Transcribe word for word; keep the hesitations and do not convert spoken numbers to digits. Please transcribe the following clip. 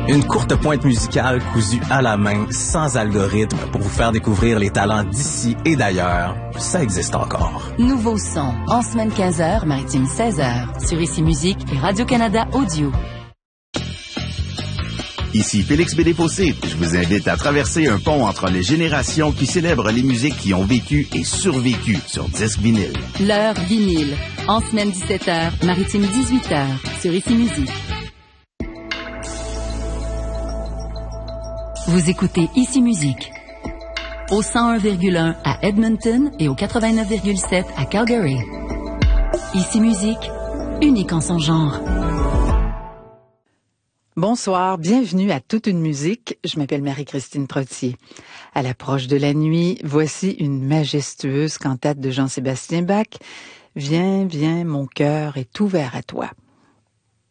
Une courte pointe musicale cousue à la main, sans algorithme, pour vous faire découvrir les talents d'ici et d'ailleurs. Ça existe encore. Nouveau son, en semaine quinze heures, maritime seize heures, sur Ici Musique et Radio-Canada Audio. Ici Félix Bédé-Fossé. Je vous invite à traverser un pont entre les générations qui célèbrent les musiques qui ont vécu et survécu sur disque vinyle. L'heure vinyle, en semaine dix-sept heures, maritime dix-huit heures, sur Ici Musique. Vous écoutez Ici Musique. Au cent un virgule un à Edmonton et au quatre-vingt-neuf virgule sept à Calgary. Ici Musique, unique en son genre. Bonsoir, bienvenue à Toute une musique. Je m'appelle Marie-Christine Trottier. À l'approche de la nuit, voici une majestueuse cantate de Jean-Sébastien Bach. Viens, viens, mon cœur est ouvert à toi.